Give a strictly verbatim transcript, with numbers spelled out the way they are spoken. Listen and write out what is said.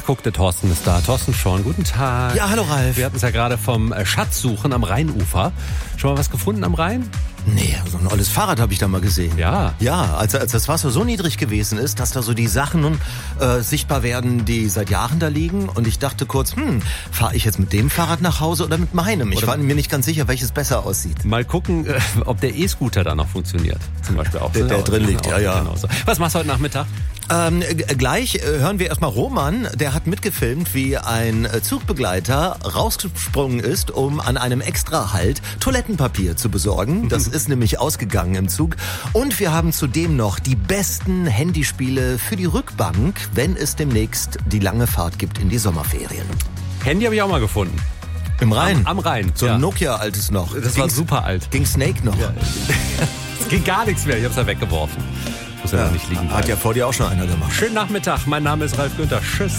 guck, der Thorsten ist da. Thorsten Schorn, guten Tag. Ja, hallo Ralf. Wir hatten es ja gerade vom Schatzsuchen am Rheinufer. Schon mal was gefunden am Rhein? Nee, so ein olles Fahrrad habe ich da mal gesehen. Ja. Ja, als, als das Wasser so niedrig gewesen ist, dass da so die Sachen nun äh, sichtbar werden, die seit Jahren da liegen. Und ich dachte kurz, hm, fahre ich jetzt mit dem Fahrrad nach Hause oder mit meinem? Ich Oder war mir nicht ganz sicher, welches besser aussieht. Mal gucken, äh, ob der E-Scooter da noch funktioniert. Zum Beispiel auch. Der, der drin liegt, ja, ja. Genau so. Was machst du heute Nachmittag? Ähm, g- gleich äh, hören wir erstmal Roman, der hat mitgefilmt, wie ein äh, Zugbegleiter rausgesprungen ist, um an einem Extrahalt Toilettenpapier zu besorgen. Das ist nämlich ausgegangen im Zug. Und wir haben zudem noch die besten Handyspiele für die Rückbank, wenn es demnächst die lange Fahrt gibt in die Sommerferien. Handy habe ich auch mal gefunden. Im Rhein? Am, am Rhein. So ein ja. Nokia-altes noch. Das war Ging's- super alt. Ging Snake noch? Ja. Es ging gar nichts mehr. Ich habe es ja weggeworfen. Muss ja, Ja, nicht liegen hat bleiben. ja vor dir auch schon einer gemacht. Schönen Nachmittag. Mein Name ist Ralf Günther. Tschüss.